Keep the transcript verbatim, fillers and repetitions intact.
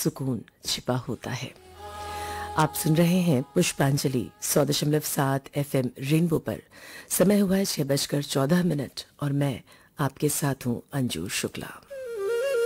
सुकून छिपा होता है। आप सुन रहे हैं पुष्पांजलि सौ दशमलव सात एफएम रेनबो पर। समय हुआ है छह बजकर चौदह मिनट और मैं आपके साथ हूं अंजू शुक्ला।